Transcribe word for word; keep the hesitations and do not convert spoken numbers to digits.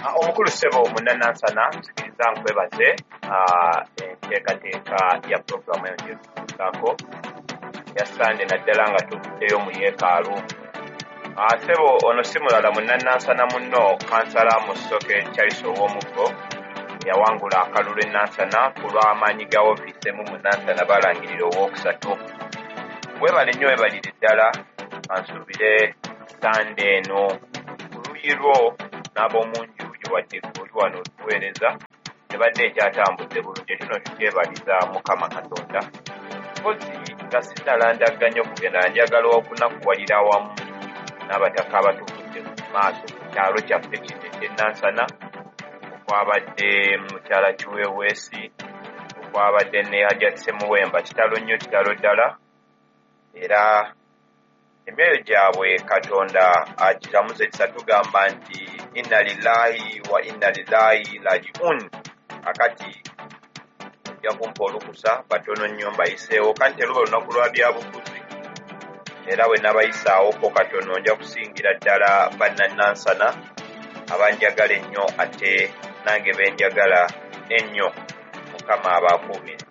Omukulu ssebo munnanansana nsikiriza nkwebaze enteekateeka ya puroguramu eyo gyetutuukaako ya Sande naddala nga tuvuddeyo mu yeekaalu. Ssebo ono si mulala munnanansana munno kansala mu Soke Charles ow'Omuggo yawangula akalulu ennansana ku lw'amaanyi ga woofiisi emu mu Nansana balangirira owookusatu. Weebale nnyo weebalire ddala ansuubire Sande eno ku luuyi lwo n'ab'omunju wadde oli wano otuweereza ebadde ekyatambudde bulungi ekino tukyebaliza Mukama Katonda. Mpozi nga sinnalandaganya okugenda njagala okunakuwalira awamu n'abataka abatuvudde mu maaso mu kyalo kyaffe kino eky'ennansana okwabadde mukyala Kiweweesi okwabadde ne Hajjat Ssemuwemba kitalo nnyo kitalo ddala era emyoyo gyabwe Katonda agiramuze kisa tugamba nti inna lillahi wa inna ilaihi rajiun. Akati ojja kumpa olukusa batono nnyo mbayiseewo kanti luba olunaku lwa byabufuzi era we nabayisaawo ko katono nja kusingira ddala bannanansana abanjagala ennyo ate nange benjagala ennyo. Mukama abakuumire.